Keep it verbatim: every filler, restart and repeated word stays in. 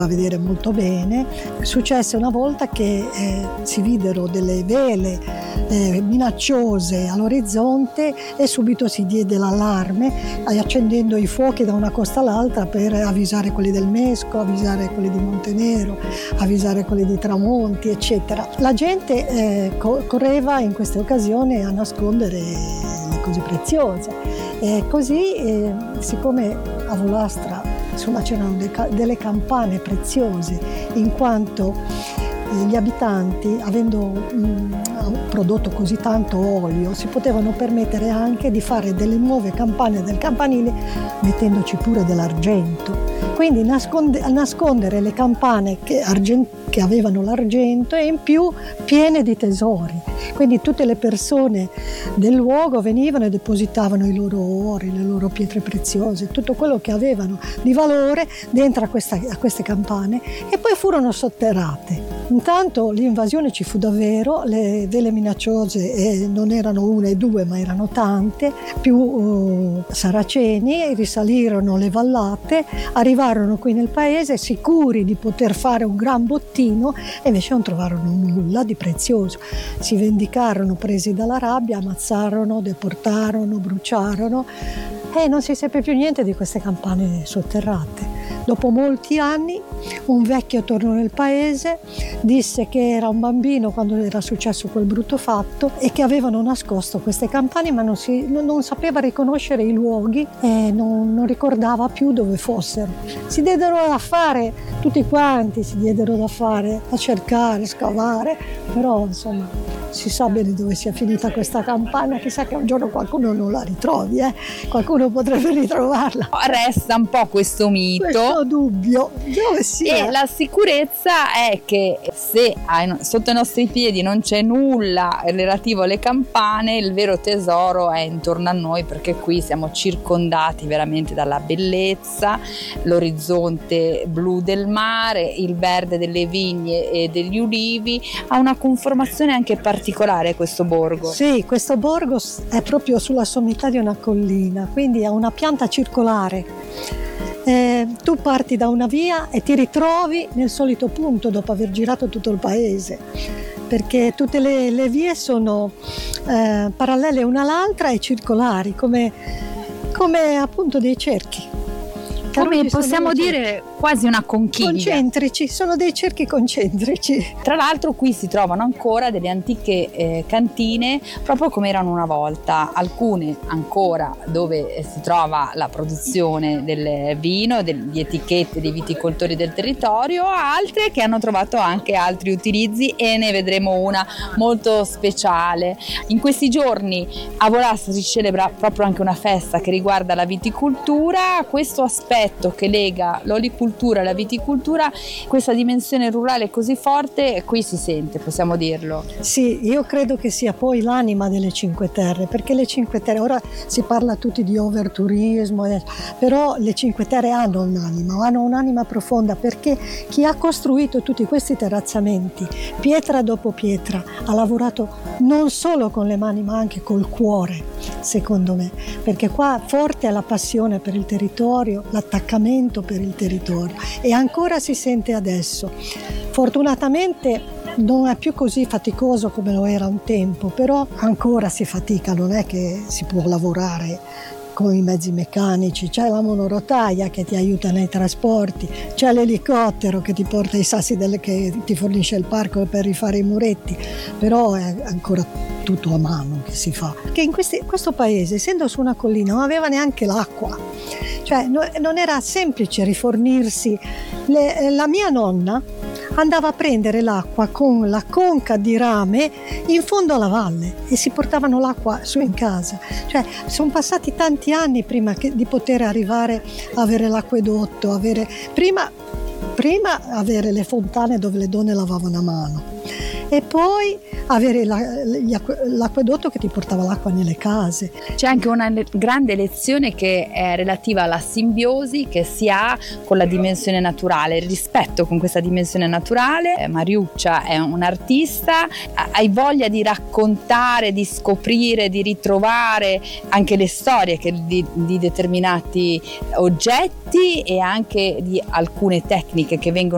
a vedere molto bene. Successe una volta che eh, si videro delle vele eh, minacciose all'orizzonte e subito si diede l'allarme, accendendo i fuochi da una costa all'altra per avvisare quelli del Mesco, avvisare quelli di Montenero, avvisare quelli di Tramonti, eccetera. La gente eh, co- correva in queste occasioni a nascondere le cose preziose. E così, eh, siccome a Volastra insomma c'erano de- delle campane preziose, in quanto eh, gli abitanti, avendo mh, prodotto così tanto olio, si potevano permettere anche di fare delle nuove campane del campanile mettendoci pure dell'argento. Quindi nasconde- nascondere le campane che, argent- che avevano l'argento e in più piene di tesori. Quindi tutte le persone del luogo venivano e depositavano i loro ori, le loro pietre preziose, tutto quello che avevano di valore dentro a, questa, a queste campane, e poi furono sotterrate. Intanto l'invasione ci fu davvero, le vele minacciose eh, non erano una e due ma erano tante, più uh, saraceni risalirono le vallate, arrivarono qui nel paese sicuri di poter fare un gran bottino e invece non trovarono nulla di prezioso. Si vendicarono presi dalla rabbia, ammazzarono, deportarono, bruciarono e non si seppe più niente di queste campane sotterrate. Dopo molti anni un vecchio tornò nel paese, disse che era un bambino quando era successo quel brutto fatto e che avevano nascosto queste campane, ma non, si, non, non sapeva riconoscere i luoghi e non, non ricordava più dove fossero. Si diedero da fare, tutti quanti si diedero da fare, a cercare, scavare, però insomma si sa bene dove sia finita questa campana, chissà che un giorno qualcuno non la ritrovi, eh? Qualcuno potrebbe ritrovarla. Resta un po' questo mito. Questo dubbio, dove sia. E la sicurezza è che se sotto i nostri piedi non c'è nulla relativo alle campane, il vero tesoro è intorno a noi, perché qui siamo circondati veramente dalla bellezza, l'orizzonte blu del mare, il verde delle vigne e degli ulivi. Ha una conformazione anche particolare questo borgo. Sì, questo borgo è proprio sulla sommità di una collina, quindi ha una pianta circolare. Eh, tu parti da una via e ti ritrovi nel solito punto dopo aver girato tutto il paese, perché tutte le, le vie sono eh, parallele una all'altra e circolari, come, come appunto dei cerchi. Come possiamo dire quasi una conchiglia. Concentrici, sono dei cerchi concentrici. Tra l'altro qui si trovano ancora delle antiche eh, cantine, proprio come erano una volta, alcune ancora dove si trova la produzione del vino, del, di etichette dei viticoltori del territorio, altre che hanno trovato anche altri utilizzi, e ne vedremo una molto speciale. In questi giorni a Volastra si celebra proprio anche una festa che riguarda la viticoltura, questo aspetto che lega l'olicoltura e la viticoltura, questa dimensione rurale così forte, qui si sente, possiamo dirlo. Sì, io credo che sia poi l'anima delle Cinque Terre, perché le Cinque Terre, ora si parla tutti di overturismo, però le Cinque Terre hanno un'anima, hanno un'anima profonda, perché chi ha costruito tutti questi terrazzamenti, pietra dopo pietra, ha lavorato non solo con le mani ma anche col cuore, secondo me, perché qua forte è la passione per il territorio, l'attaccamento per il territorio, e ancora si sente adesso. Fortunatamente non è più così faticoso come lo era un tempo, però ancora si fatica, non è che si può lavorare con i mezzi meccanici, c'è la monorotaia che ti aiuta nei trasporti, c'è l'elicottero che ti porta i sassi delle, che ti fornisce il parco per rifare i muretti, però è ancora tutto a mano che si fa. Che in questi, questo paese, essendo su una collina, non aveva neanche l'acqua, cioè no, non era semplice rifornirsi. Le, la mia nonna andava a prendere l'acqua con la conca di rame in fondo alla valle e si portavano l'acqua su in casa. Cioè sono passati tanti anni prima che, di poter arrivare a avere l'acquedotto, avere prima, prima avere le fontane dove le donne lavavano a mano e poi avere la, l'acquedotto che ti portava l'acqua nelle case. C'è anche una grande lezione che è relativa alla simbiosi che si ha con la dimensione naturale, il rispetto con questa dimensione naturale. Mariuccia è un artista, hai voglia di raccontare, di scoprire, di ritrovare anche le storie che di, di determinati oggetti e anche di alcune tecniche che vengono